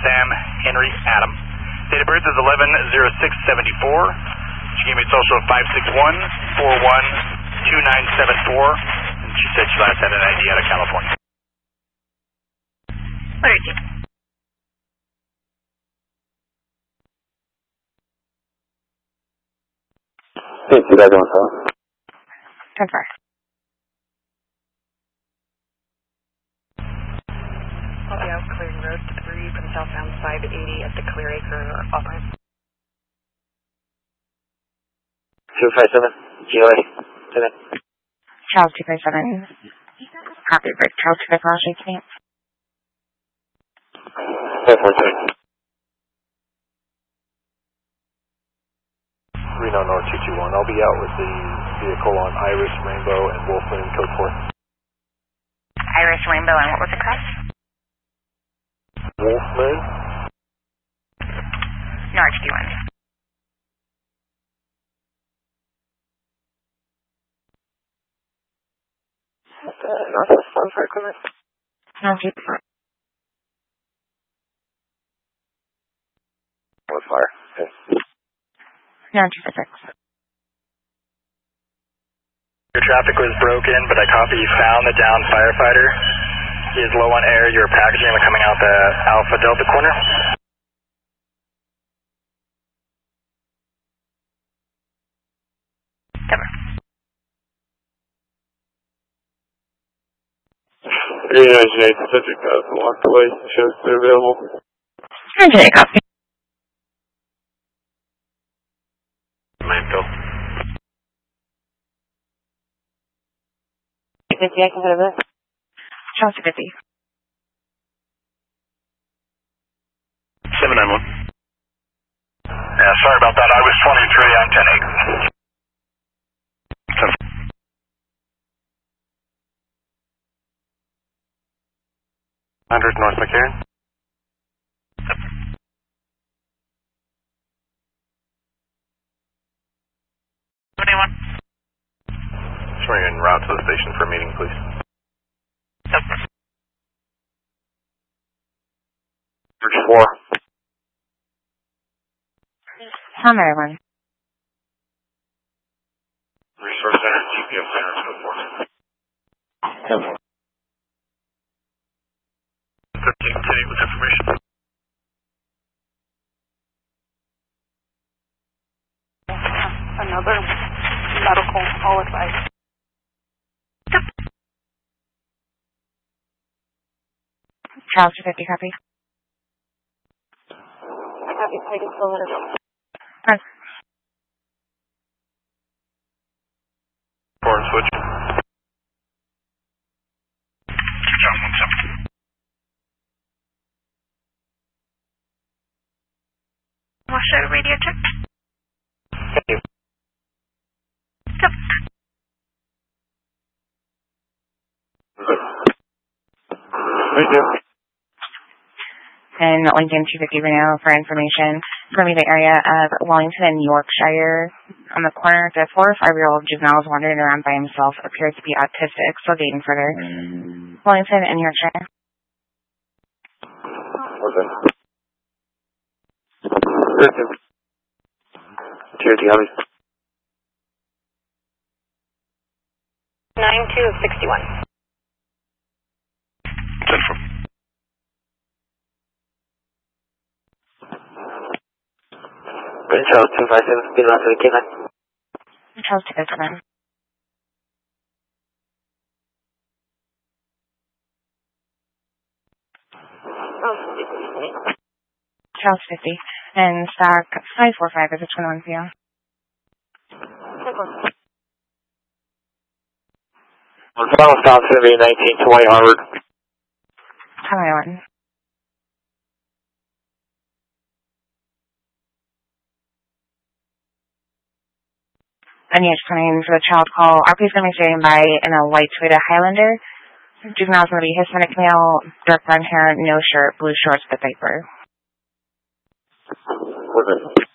Sam Henry Adam. Date of birth is 11/06/74. She gave me a social of 561-412974. And she said she last had an ID out of California. What are you? Hey, 2017. 10-4. I'll be out clearing road 3 from southbound 580 at the Clear Acre off-ramp. 257, GOA, today. Charles 257. Copy, Rick. Charles 257, shake hands. 543. Reno North 221. I'll be out with the vehicle on Iris, Rainbow, and Wolf Moon, code 4. Iris, Rainbow, and what was the cross? Wolf Moon? North 2-1. Northwest 1 for equipment. North 2-4. With fire. Okay. North 2-6. Your traffic was broken, but I copy you found the downed firefighter. He is low on air. You're packaging him coming out the Alpha Delta corner. Cover. 398 Pacific has walked away. Shows they're available. Engineer copy. Landfill. 50, I can go to this. Charles 250. 791. Yeah, sorry about that. I was 23 on 10-8. 100 North McCarran. 21. Showing en route to the station for a meeting, please. Search 4. Tom, everyone. Resource Center, GPS Center, code 4. 13, continue with information. Another medical, all advice. Charles 250, copy. Copy, I can still let her go. Foreign switch. John 17. Wash out radio check. Thank you. Yep. Thank you. And Lincoln 250 Reno for information. From the area of Wellington and Yorkshire. On the corner, the 4 or 5-year-old juvenile is wandering around by himself, appears to be autistic, still dating further. Wellington and Yorkshire. Okay. Tier D, how many? 9261. Central. Charles 257, get around to the K-line. Charles 257. Charles 50. And stock 545 is a 21 PO. Final stop's going to be 19 to White Harvard. Taiwan. And yes, coming for the child call. RP is going to be standing by in a white Toyota Highlander. Juvenile is going to be Hispanic male, dark brown hair, no shirt, blue shorts with a diaper. Okay.